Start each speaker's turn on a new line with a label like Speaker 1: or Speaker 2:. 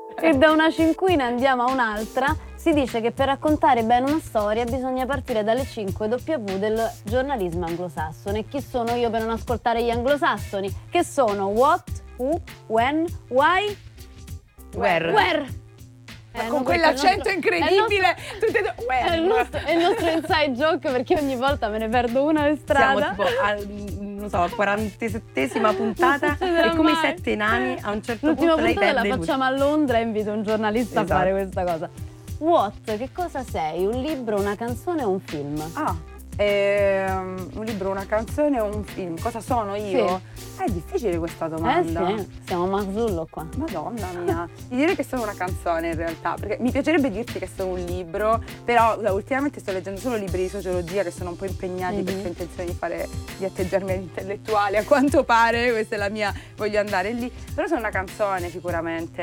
Speaker 1: E da una cinquina andiamo a un'altra. Si dice che per raccontare bene una storia bisogna partire dalle 5 W del giornalismo anglosassone. E chi sono io per non ascoltare gli anglosassoni? Che sono what, who, when, why, where.
Speaker 2: Con quell'accento incredibile, tutte e due.
Speaker 1: È il nostro inside joke, perché ogni volta me ne perdo una per strada.
Speaker 3: Siamo tipo non so, 47esima puntata e come i 7 nani a un certo punto lei
Speaker 1: puntata
Speaker 3: perde
Speaker 1: la facciamo a Londra e invito un giornalista a fare questa cosa. What? Che cosa sei? Un libro, una canzone o un film?
Speaker 2: Un libro, una canzone o un film? Cosa sono io?
Speaker 1: Sì.
Speaker 2: È difficile questa domanda.
Speaker 1: Sì, siamo Marzullo qua.
Speaker 2: Madonna mia, ti direi che sono una canzone in realtà, perché mi piacerebbe dirti che sono un libro, però ultimamente sto leggendo solo libri di sociologia che sono un po' impegnati perché ho intenzione di atteggiarmi all'intellettuale, a quanto pare, questa è la mia, voglio andare lì, però sono una canzone sicuramente,